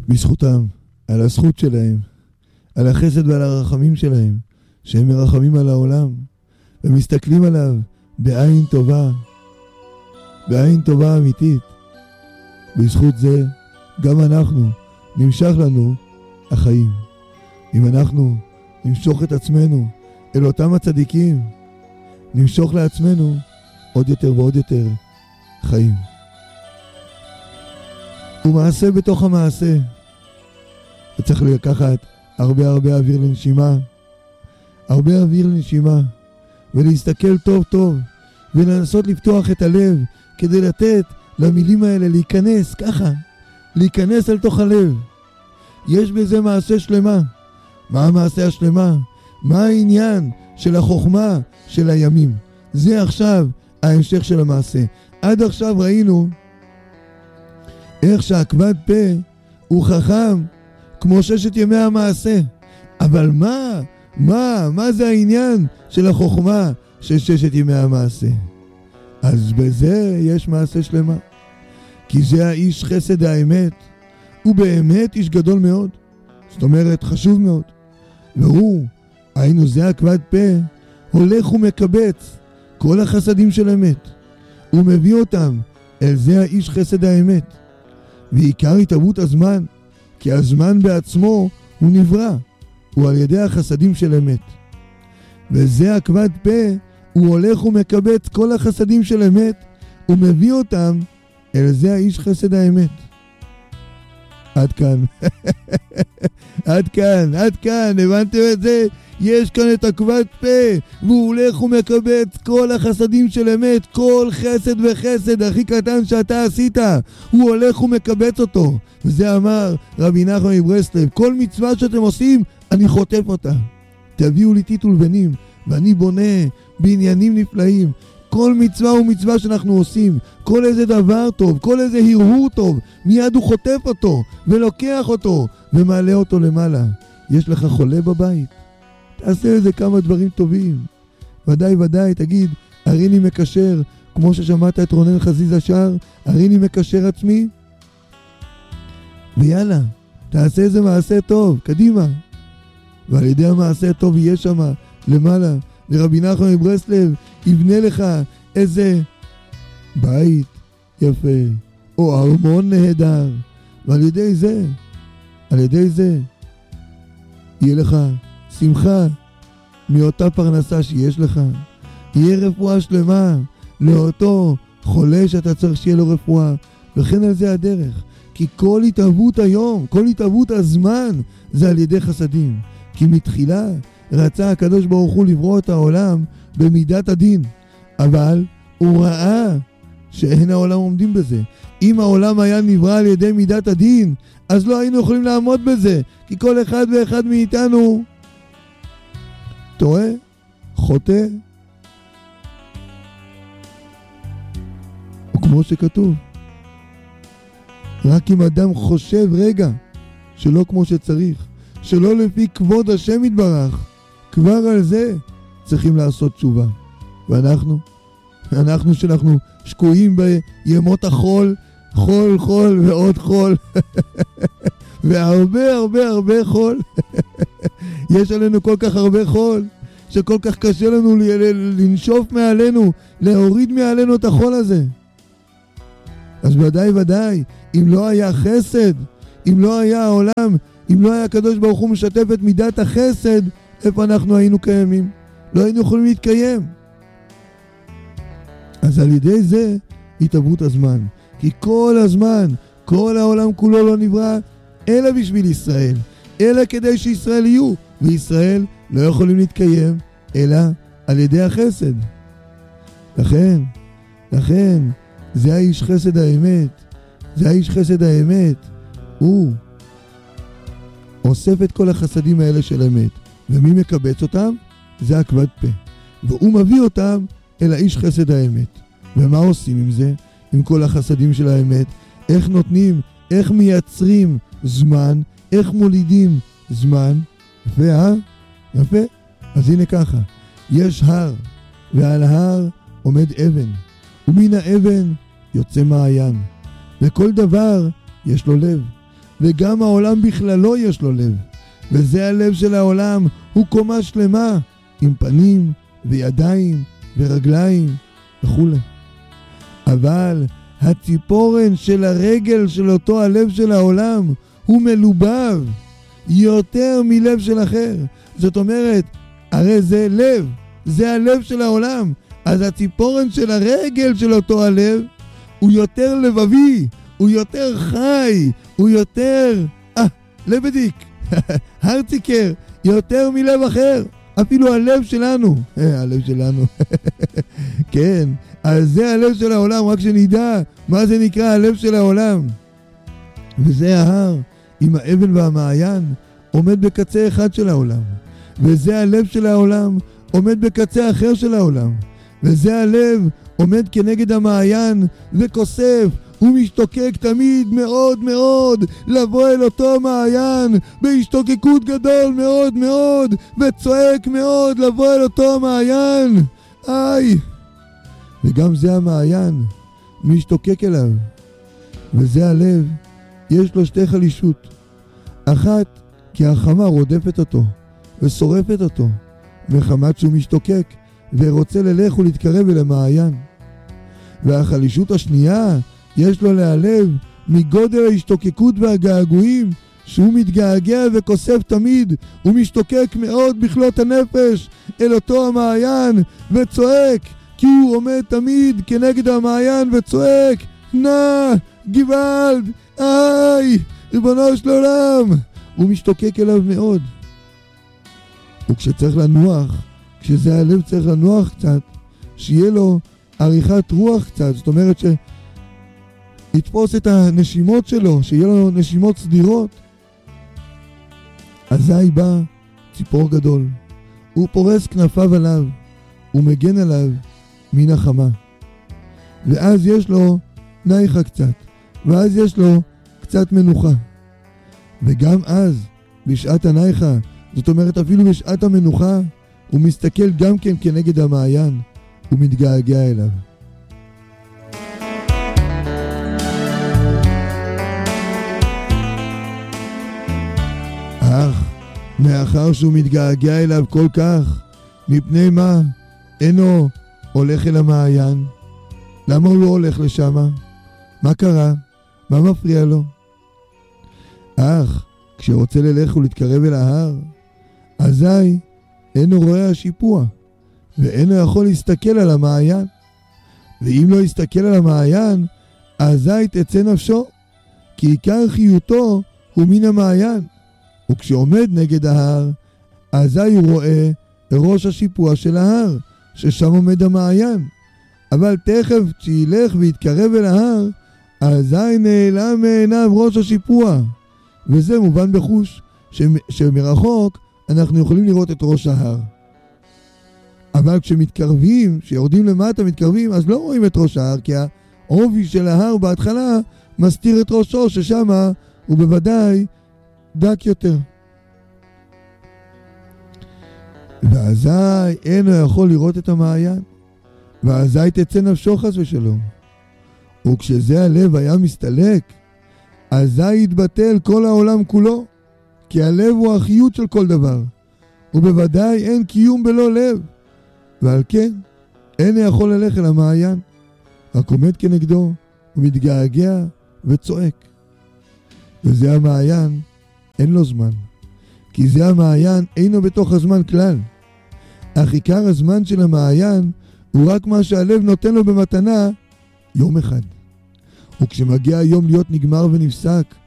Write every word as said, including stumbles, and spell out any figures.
בזכותם, על הזכות שלהם, על החסד ועל הרחמים שלהם, שהם מרחמים על העולם, ומסתכלים עליו בעין טובה, בעין טובה אמיתית. בזכות זה, גם אנחנו, נמשך לנו החיים. אם אנחנו נמשוך את עצמנו אל אותם הצדיקים, נמשוך לעצמנו עוד יותר ועוד יותר חיים. ומעשה בתוך המעשה. וצריך לקחת הרבה הרבה אוויר לנשימה, הרבה אוויר לנשימה, ולהסתכל טוב טוב, ולנסות לפתוח את הלב, כדי לתת למילים האלה להיכנס ככה, להיכנס אל תוך הלב. יש בזה מעשה שלמה. מה המעשה השלמה? מה העניין של החוכמה של הימים? זה עכשיו ההמשך של המעשה. עד עכשיו ראינו איך שהכבד פה הוא חכם כמו ששת ימי המעשה. אבל מה, מה, מה זה העניין של החוכמה של ששת ימי המעשה? אז בזה יש מעשה שלמה. כי זה האיש חסד האמת. הוא באמת איש גדול מאוד. זאת אומרת, חשוב מאוד. והוא, היינו זה הכבד פה, הולך ומקבץ כל החסדים של אמת. הוא מביא אותם אל זה האיש חסד האמת. ועיקר התהוות הזמן, כי הזמן בעצמו הוא נברא, הוא על ידי החסדים של אמת. וזה הכבד פה, הוא הולך ומקבץ כל החסדים של אמת, הוא מביא אותם אל זה האיש חסד האמת. עד כאן. עד כאן, עד כאן, הבנתם את זה? יש כאן את הכבד פה, והוא הולך ומקבץ כל החסדים של אמת, כל חסד וחסד הכי קטן שאתה עשית, הוא הולך ומקבץ אותו. וזה אמר רבי נחמן מברסלב, כל מצווה שאתם עושים, אני חוטף אותה. תביאו לי טיט ולבנים, ואני בונה בעניינים נפלאים. כל מצווה ומצווה שאנחנו עושים, כל איזה דבר טוב, כל איזה הרהור טוב, מיד הוא חוטף אותו, ולוקח אותו, ומעלה אותו למעלה. יש לך חולה בבית? תעשה איזה כמה דברים טובים. ודאי ודאי, תגיד, הריני מקשר, כמו ששמעת את רונן חזיזה שר, הריני מקשר עצמי. ויאללה, תעשה איזה מעשה טוב, קדימה. ועל ידי המעשה הטוב יהיה שמה, למעלה, לרבי נחמן מברסלב, יבנה לך איזה בית יפה, או ארמון נהדר. ועל ידי זה, על ידי זה, יהיה לך שמחה מאותה פרנסה שיש לך. יהיה רפואה שלמה לאותו חולה שאתה צריך שיהיה לו רפואה. וכן על זה הדרך. כי כל התהוות היום, כל התהוות הזמן, זה על ידי חסדים. כי מתחילה רצה הקדוש ברוך הוא לברוא את העולם במידת הדין. אבל הוא ראה שאין העולם עומדים בזה. אם העולם היה נברא על ידי מידת הדין, אז לא היינו יכולים לעמוד בזה. כי כל אחד ואחד מאיתנו טועה, חוטא. וכמו שכתוב, רק אם אדם חושב רגע שלא כמו שצריך, שלא לפי כבוד השם יתברך, כבר על זה צריכים לעשות תשובה. ואנחנו, אנחנו שאנחנו שקועים בימות החול, חול חול ועוד חול, והרבה הרבה הרבה חול. יש עלינו כל כך הרבה חול, שכל כך קשה לנו לנשוף מעלינו, להוריד מעלינו את החול הזה. אז ודאי ודאי, אם לא היה חסד, אם לא היה העולם, אם לא היה הקדוש ברוך הוא משתף את מידת החסד, איפה אנחנו היינו קיימים? לא היינו יכולים להתקיים. אז על ידי זה התהוות הזמן. כי כל הזמן, כל העולם כולו לא נברא, אלא בשביל ישראל. אלא כדי שישראל יהיו. וישראל לא יכולים להתקיים, אלא על ידי החסד. לכן, לכן, זה האיש חסד האמת. זה האיש חסד האמת. הוא אוסף את כל החסדים האלה של אמת. ומי מקבץ אותם? זה הכבד פה. והוא מביא אותם אל האיש חסד האמת. ומה עושים עם זה? עם כל החסדים של האמת? איך נותנים? איך מייצרים זמן? איך מולידים זמן? יפה, אה? יפה? אז הנה ככה. יש הר, ועל ההר עומד אבן. ומן האבן יוצא מעיין. וכל דבר יש לו לב. וגם העולם בכללו יש לו לב. וזה הלב של העולם, הוא קומה שלמה, עם פנים וידיים ורגליים וכו'. אבל הציפורן של הרגל של אותו הלב של העולם הוא מלובב יותר מלב של אחר. זאת אומרת, הרי זה לב, זה הלב של העולם. אז הציפורן של הרגל של אותו הלב הוא יותר לבבי, הוא יותר חי, הוא יותר, אה, לבדיק, הרציקר, יותר מלב אחר. אפילו הלב שלנו, אה, הלב שלנו, כן, אז זה הלב של העולם, רק שנדע מה זה נקרא הלב של העולם. וזה ההר עם האבן והמעיין עומד בקצה אחד של העולם, וזה הלב של העולם עומד בקצה אחר של העולם, וזה הלב עומד כנגד המעיין וכוסף ומשתוקק תמיד מאוד מאוד לבוא אל אותו מעיין בהשתוקקות גדול מאוד מאוד, וצועק מאוד לבוא אל אותו מעיין. איי, וגם זה המעיין משתוקק אליו, וזה הלב. יש לו שתי חלישות, אחת כי החמה רודפת אותו ושורפת אותו מחמת שהוא משתוקק ורוצה ללך ולהתקרב אל המעיין, והחלישות השנייה יש לו להלב מגודל ההשתוקקות והגעגועים שהוא מתגעגע וכוסף תמיד, הוא משתוקק מאוד בכלות הנפש אל אותו המעיין וצועק, כי הוא עומד תמיד כנגד המעיין וצועק, נא גוואלד, איי, ריבונו של עולם. הוא משתוקק אליו מאוד. וכשצריך לנוח, כשזה הלב צריך לנוח קצת, שיהיה לו עריכת רוח קצת, זאת אומרת שיתפוס את הנשימות שלו, שיהיה לו נשימות סדירות, אזי בא ציפור גדול, הוא פורס כנפיו עליו, הוא מגן עליו מן החמה, ואז יש לו נייחה קצת, ואז יש לו קצת מנוחה. וגם אז, בשעת הנייחה, זאת אומרת אפילו בשעת המנוחה, הוא מסתכל גם כן כנגד המעיין, הוא מתגעגע אליו. אך, מאחר שהוא מתגעגע אליו כל כך, מפני מה? אינו הולך אל המעיין. למה הוא לא הולך לשם? מה קרה? מה מפריע לו? אך, כשרוצה ללך ולהתקרב אל ההר, אזי אינו רואה השיפוע, ואינו יכול להסתכל על המעיין. ואם לא יסתכל על המעיין, אזי תצא נפשו, כי עיקר חיותו הוא מן המעיין. וכשעומד נגד ההר, אזי הוא רואה ראש השיפוע של ההר, ששם עומד המעיין. אבל תכף כשילך ויתקרב אל ההר, אזי נעלם מעיניו ראש השיפוע. וזה מובן בחוש, שמרחוק אנחנו יכולים לראות את ראש ההר. אבל כשמתקרבים, כשיורדים למטה מתקרבים, אז לא רואים את ראש ההר, כי העובי של ההר בהתחלה מסתיר את ראשו, ששם הוא בוודאי דק יותר. ואזי אינו יכול לראות את המעיין, ואזי תצא נפשו חס ושלום. וכשזה הלב היה מסתלק, אזי יתבטל כל העולם כולו, כי הלב הוא החיות של כל דבר, ובוודאי אין קיום בלא לב, ועל כן אין יכול ללך אל המעיין, רק עומד כנגדו ומתגעגע וצועק. וזה המעיין, אין לו זמן, כי זה המעיין אינו בתוך הזמן כלל, אך עיקר הזמן של המעיין הוא רק מה שהלב נותן לו במתנה יום אחד. וכשמגיע היום להיות נגמר ונפסק,